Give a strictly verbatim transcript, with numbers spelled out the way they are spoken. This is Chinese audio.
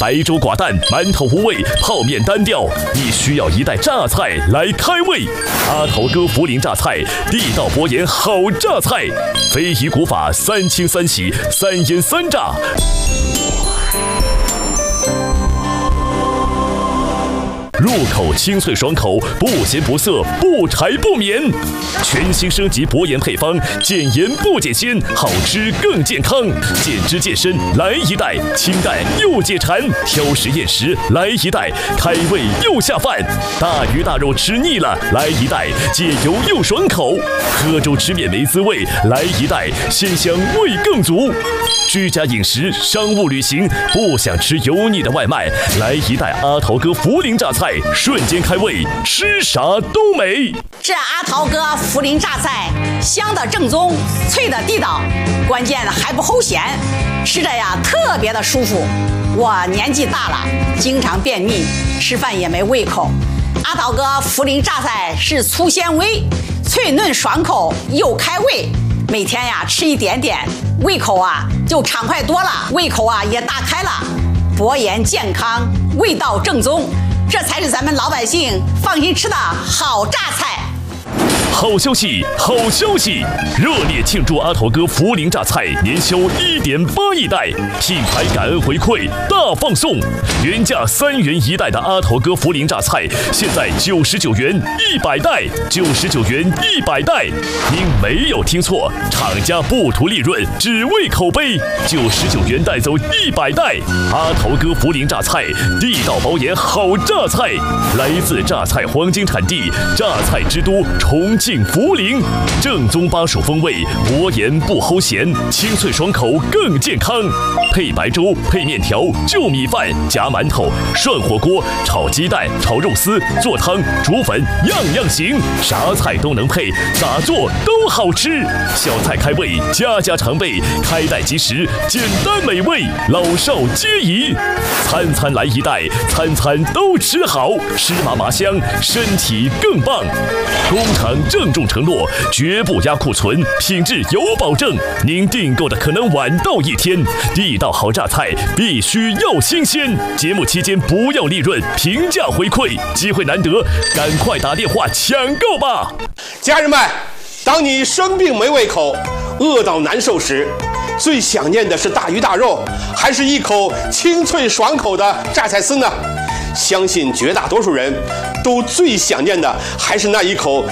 白粥寡淡，馒头无味，泡面单调，你需要一袋榨菜来开胃。阿头哥涪陵榨菜，地道博研好榨菜，非遗古法三清三洗三腌三炸。入口清脆爽口，不咸不涩，不柴不绵。全新升级博研配方，减盐不减鲜，好吃更健康。减脂健身来一袋，清淡又解馋；挑食厌食来一袋，开胃又下饭。大鱼大肉吃腻了，来一袋，解油又爽口。喝粥吃面没滋味，来一袋，鲜香味更足。居家饮食、商务旅行，不想吃油腻的外卖，来一袋阿头哥涪陵榨菜，瞬间开胃，吃啥都美。 这阿头哥涪陵榨菜，香的正宗，脆的地道，关键还不齁咸，吃着呀特别的舒服。我年纪大了，经常便秘，吃饭也没胃口。阿头哥涪陵榨菜是粗纤维，脆嫩爽口又开胃。每天呀吃一点点，胃口啊就畅快多了，胃口啊也大开了。博研健康，味道正宗，这才是咱们老百姓放心吃的好榨菜。 好消息，好消息！热烈庆祝阿头哥涪陵榨菜年销一点八亿袋，品牌感恩回馈大放送，原价三元一袋的阿头哥涪陵榨菜，现在九十九元一百袋，九十九元一百袋。您没有听错，厂家不图利润，只为口碑，九十九元带走一百袋。阿头哥涪陵榨菜，地道保研好榨菜，来自榨菜黄金产地，榨菜之都重庆。涪陵正宗巴蜀风味，博研不齁咸，清脆爽口更健康。配白粥、配面条、就米饭、夹馒头、涮火锅、炒鸡蛋、炒肉丝、做汤、煮粉，样样行，啥菜都能配，咋做都好吃。小菜开胃，家家常备，开袋即食，简单美味，老少皆宜。餐餐来一袋，餐餐都吃好，吃麻麻香，身体更棒。工厂郑重承诺，绝不压库存，品质有保证。您订购的可能晚到一天，地道好榨菜必须要新鲜。节目期间不要利润，平价回馈，机会难得，赶快打电话抢购吧！ 家人们，当你生病没胃口、饿到难受时，最想念的是大鱼大肉，还是一口清脆爽口的榨菜丝呢？相信绝大多数人都最想念的还是那一口